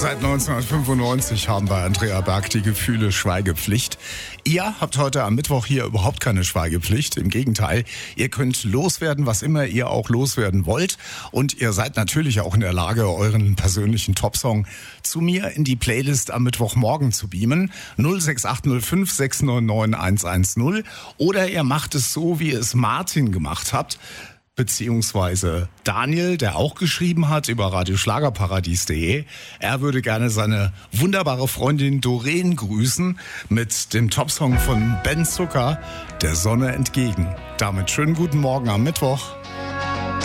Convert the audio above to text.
Seit 1995 haben bei Andrea Berg die Gefühle Schweigepflicht. Ihr habt heute am Mittwoch hier überhaupt keine Schweigepflicht. Im Gegenteil, ihr könnt loswerden, was immer ihr auch loswerden wollt. Und ihr seid natürlich auch in der Lage, euren persönlichen Topsong zu mir in die Playlist am Mittwochmorgen zu beamen. 06805 699 110. Oder ihr macht es so, wie es Martin gemacht habt. Beziehungsweise Daniel, der auch geschrieben hat über radioschlagerparadies.de. Er würde gerne seine wunderbare Freundin Doreen grüßen mit dem Topsong von Ben Zucker, Der Sonne entgegen. Damit schönen guten Morgen am Mittwoch.